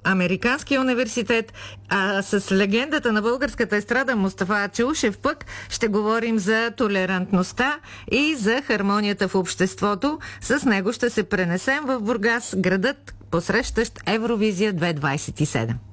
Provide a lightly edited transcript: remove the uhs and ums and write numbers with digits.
Американския университет. А с легендата на българската естрада Мустафа Чаушев пък ще говорим за толерантността и за хармонията в обществото. С него ще се пренесем в Бургас, градът, посрещащ Евровизия 2027.